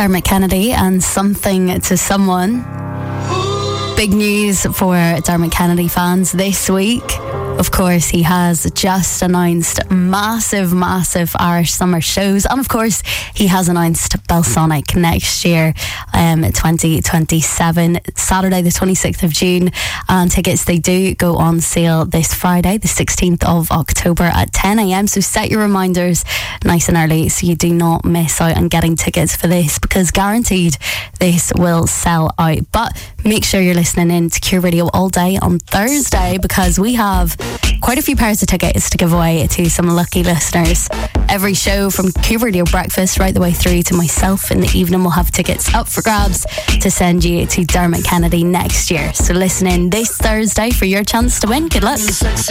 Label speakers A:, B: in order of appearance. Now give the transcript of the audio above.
A: Dermot Kennedy and Something to Someone. Big news for Dermot Kennedy fans this week. Of course, he has just announced massive Irish summer shows, and of course he has announced Belsonic next year, 2027, Saturday the 26th of June, and tickets, they do go on sale this Friday the 16th of October at 10am, so set your reminders nice and early so you do not miss out on getting tickets for this, because guaranteed this will sell out. But make sure you're listening in to Q Radio all day on Thursday, because we have quite a few pairs of tickets to give away to some lucky listeners. Every show from Q Radio Breakfast right the way through to myself in the evening will have tickets up for grabs to send you to Dermot Kennedy next year. So listen in this Thursday for your chance to win. Good luck.